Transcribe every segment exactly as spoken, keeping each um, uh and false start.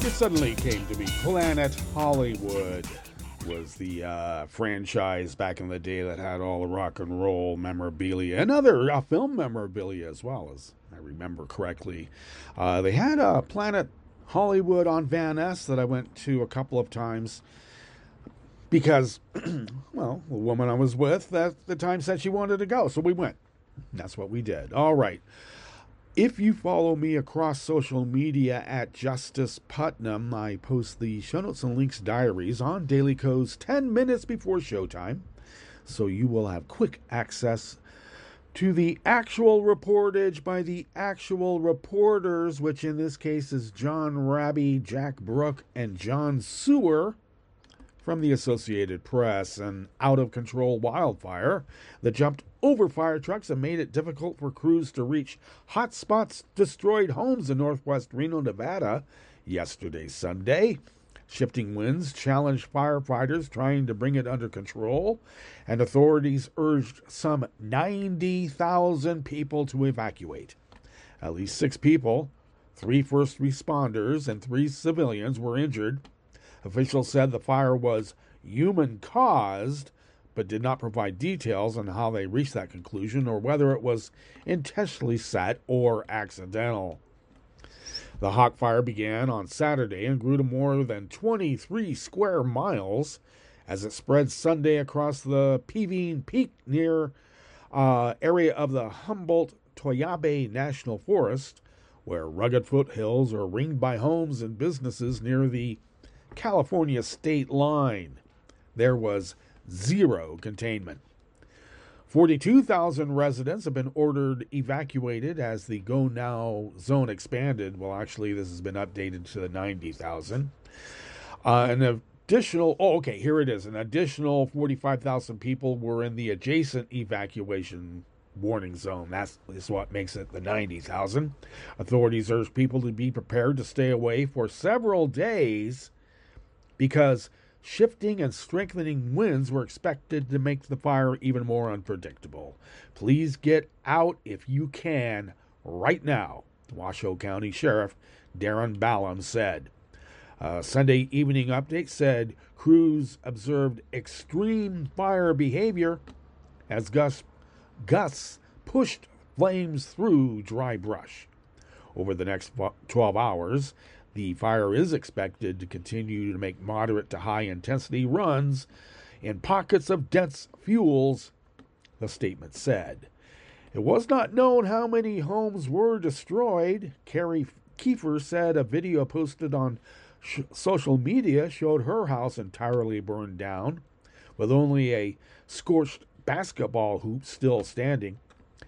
It suddenly came to be Planet Hollywood was the uh, franchise back in the day that had all the rock and roll memorabilia and other uh, film memorabilia as well, as I remember correctly. Uh, they had a Planet Hollywood on Van Ness that I went to a couple of times because, well, the woman I was with at the time said she wanted to go, so we went. That's what we did. All right. If you follow me across social media at Justice Putnam, I post the show notes and links diaries on Daily Co's ten minutes before showtime, so you will have quick access to the actual reportage by the actual reporters, which in this case is John Raby, Jack Brooke, and John Sewer from the Associated Press. An out-of-control wildfire that jumped over fire trucks and made it difficult for crews to reach hot spots destroyed homes in northwest Reno, Nevada yesterday, Sunday. Shifting winds challenged firefighters trying to bring it under control, and authorities urged some ninety thousand people to evacuate. At least six people, three first responders and three civilians, were injured. Officials said the fire was human-caused, but did not provide details on how they reached that conclusion or whether it was intentionally set or accidental. The Hawk Fire began on Saturday and grew to more than twenty-three square miles as it spread Sunday across the Pevine Peak near uh, area of the Humboldt-Toyabe National Forest, where rugged foothills are ringed by homes and businesses near the California state line. There was zero containment. forty-two thousand residents have been ordered evacuated as the Go Now zone expanded. Well, actually, this has been updated to the ninety thousand. Uh, an additional, oh, okay, here it is. An additional forty-five thousand people were in the adjacent evacuation warning zone. That's is what makes it the ninety thousand. Authorities urge people to be prepared to stay away for several days because shifting and strengthening winds were expected to make the fire even more unpredictable. Please get out if you can right now, Washoe County Sheriff Darren Ballum said. A Sunday evening update said crews observed extreme fire behavior as gusts, gusts pushed flames through dry brush. Over the next twelve hours, the fire is expected to continue to make moderate to high-intensity runs in pockets of dense fuels, the statement said. It was not known how many homes were destroyed. Carrie Kiefer said a video posted on sh- social media showed her house entirely burned down, with only a scorched basketball hoop still standing.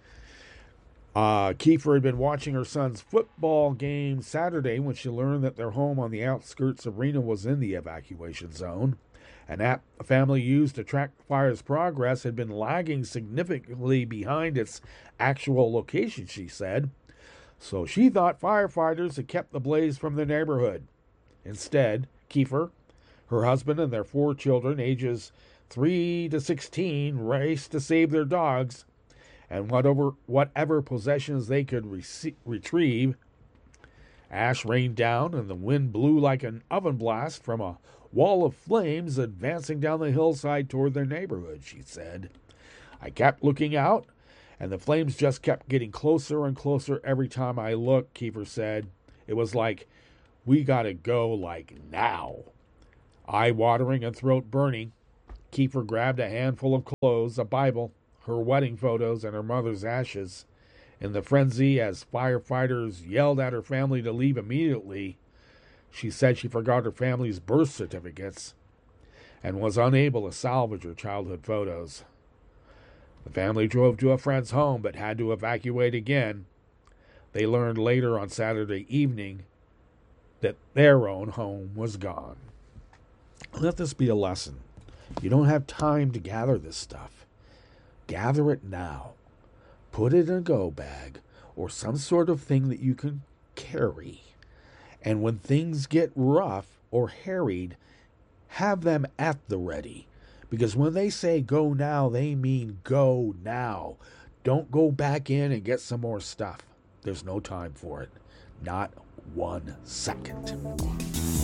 Uh, Kiefer had been watching her son's football game Saturday when she learned that their home on the outskirts of Reno was in the evacuation zone. An app the family used to track the fire's progress had been lagging significantly behind its actual location, she said. So she thought firefighters had kept the blaze from the neighborhood. Instead, Kiefer, her husband, and their four children, ages three to sixteen, raced to save their dogs and whatever, whatever possessions they could rec- retrieve. Ash rained down, and the wind blew like an oven blast from a wall of flames advancing down the hillside toward their neighborhood, she said. I kept looking out, and the flames just kept getting closer and closer every time I looked, Kiefer said. It was like, we gotta go, like, now. Eye-watering and throat-burning, Kiefer grabbed a handful of clothes, a Bible, her wedding photos, and her mother's ashes. In the frenzy, as firefighters yelled at her family to leave immediately, she said she forgot her family's birth certificates and was unable to salvage her childhood photos. The family drove to a friend's home but had to evacuate again. They learned later on Saturday evening that their own home was gone. Let this be a lesson. You don't have time to gather this stuff. Gather it now. Put it in a go bag or some sort of thing that you can carry. And when things get rough or harried, have them at the ready. Because when they say go now, they mean go now. Don't go back in and get some more stuff. There's no time for it. Not one second.